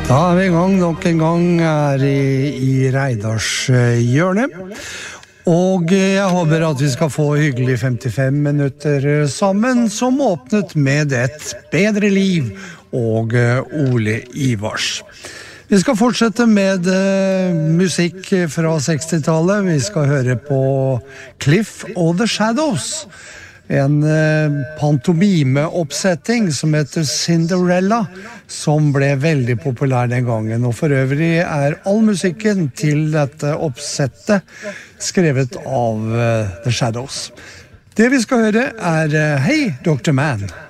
Da vi I gang, nok en gang I Reidars hjørne. Og jeg håper at vi skal få hyggelig 55 minutter sammen, som åpnet med et bedre liv og Ole Ivars. Vi skal fortsette med musikk fra 60-tallet. Vi skal høre på Cliff og The Shadows. En pantomimeoppsetting som heter Cinderella, som ble veldig populær den gangen. Og for øvrig all musikken til dette oppsettet skrevet av The Shadows. Det vi skal høre Hey, Dr. Man.